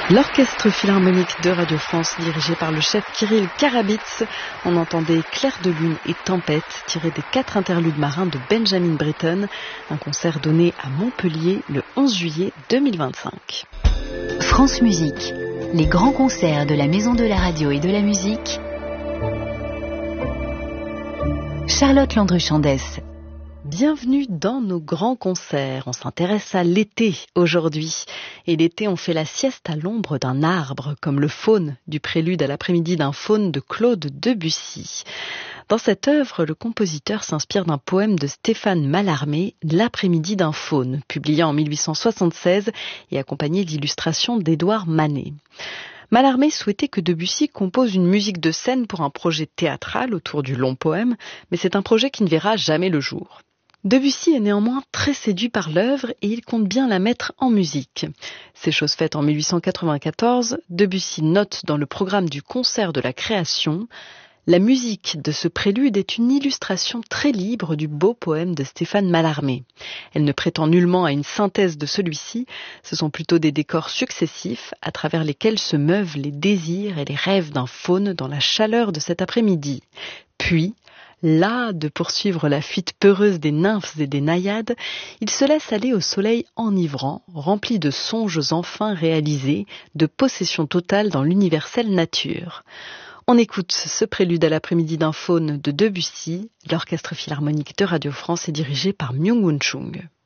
L'Orchestre Philharmonique de Radio France, dirigé par le chef Kirill Karabits, on entendait Clair de lune et tempête, tiré des 4 interludes marins de Benjamin Britten, un concert donné à Montpellier le 11 juillet 2025. France Musique, les grands concerts de la Maison de la Radio et de la Musique. Charlotte Landru-Chandès. Bienvenue dans nos grands concerts. On s'intéresse à l'été aujourd'hui. Et l'été, on fait la sieste à l'ombre d'un arbre, comme le faune du prélude à l'après-midi d'un faune de Claude Debussy. Dans cette œuvre, le compositeur s'inspire d'un poème de Stéphane Mallarmé, L'après-midi d'un faune, publié en 1876 et accompagné d'illustrations d'Édouard Manet. Mallarmé souhaitait que Debussy compose une musique de scène pour un projet théâtral autour du long poème, mais c'est un projet qui ne verra jamais le jour. Debussy est néanmoins très séduit par l'œuvre et il compte bien la mettre en musique. C'est chose faite en 1894, Debussy note dans le programme du concert de la création: la musique de ce prélude est une illustration très libre du beau poème de Stéphane Mallarmé. Elle ne prétend nullement à une synthèse de celui-ci, ce sont plutôt des décors successifs à travers lesquels se meuvent les désirs et les rêves d'un faune dans la chaleur de cet après-midi. Puis, las de poursuivre la fuite peureuse des nymphes et des naïades, il se laisse aller au soleil enivrant, rempli de songes enfin réalisés, de possession totale dans l'universelle nature. On écoute ce prélude à l'après-midi d'un faune de Debussy. L'Orchestre Philharmonique de Radio France est dirigé par Myung-Whun Chung.